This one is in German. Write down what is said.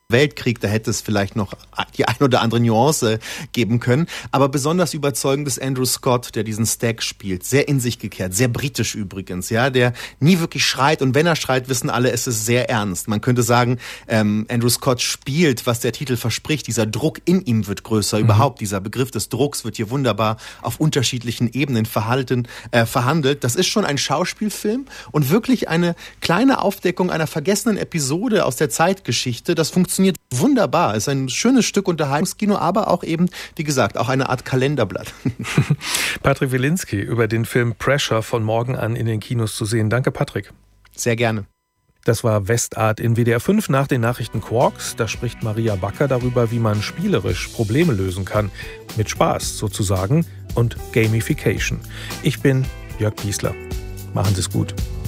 Weltkrieg, da hätte es vielleicht noch die ein oder andere Nuance geben können. Aber besonders überzeugend ist Andrew Scott, der diesen Stagg spielt. Sehr in sich gekehrt, sehr britisch übrigens, ja, der nie wirklich schreit. Und wenn er schreit, wissen alle, es ist sehr ernst. Man könnte sagen, Andrew Scott spielt, was der Titel verspricht. Dieser Druck in ihm wird größer. Überhaupt dieser Begriff des Drucks wird hier wunderbar auf unterschiedlichen Ebenen verhandelt. Das ist schon ein Schauspielfilm und wirklich eine kleine Aufdeckung einer vergessenen Episode aus der Zeitgeschichte. Das funktioniert wunderbar. Es ist ein schönes Stück Unterhaltungskino, aber auch eben, wie gesagt, auch eine Art Kalenderblatt. Patrick Wilinski über den Film Pressure von morgen an in den Kinos zu sehen. Danke, Patrick. Sehr gerne. Das war Westart in WDR 5 nach den Nachrichten Quarks. Da spricht Maria Backer darüber, wie man spielerisch Probleme lösen kann. Mit Spaß sozusagen und Gamification. Ich bin Jörg Piesler. Machen Sie es gut.